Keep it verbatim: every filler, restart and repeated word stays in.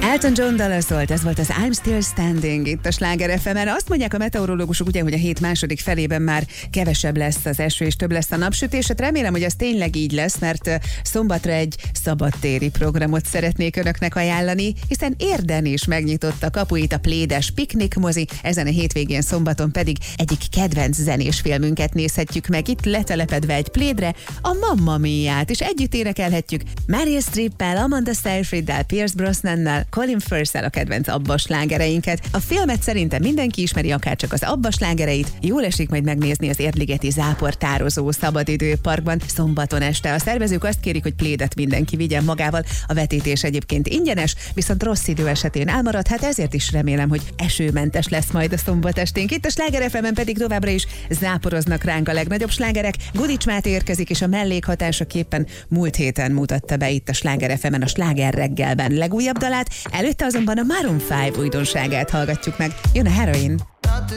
Elton John dala szólt, ez volt az I'm Still Standing itt a Sláger ef emen. Azt mondják a meteorológusok ugye, hogy a hét második felében már kevesebb lesz az eső és több lesz a napsütés. Hát remélem, hogy ez tényleg így lesz, mert szombatra egy szabadtéri programot szeretnék önöknek ajánlani, hiszen Érden is megnyitotta kapuit a Plédes Piknik mozi, ezen a hétvégén szombaton pedig egyik kedvenc zenés filmünket nézhetjük meg itt letelepedve egy plédre, a Mamma Miát, és együtt énekelhetjük Meryl Streeppel, Amanda Seyfrieddel, Pierce Brosnannal, Colin Firth-szel a kedvenc Abba slágereinket. A filmet szerintem mindenki ismeri, akárcsak az Abba slágereit. Jól esik majd megnézni az Érdligeti Záportározó szabadidőparkban szombaton este. A szervezők azt kérik, hogy plédet mindenki vigyen magával. A vetítés egyébként ingyenes, viszont rossz idő esetén elmarad, hát ezért is remélem, hogy esőmentes lesz majd a szombatesténk. Itt a Sláger ef emen pedig továbbra is záporoznak ránk a legnagyobb slágerek. Gudics Máté érkezik, és a mellékhatásaképpen múlt héten mutatta be itt a Sláger ef emen a Sláger reggelben legújabb dalát, előtte azonban a Maroon öt újdonságát hallgatjuk meg. Jön a Heroin.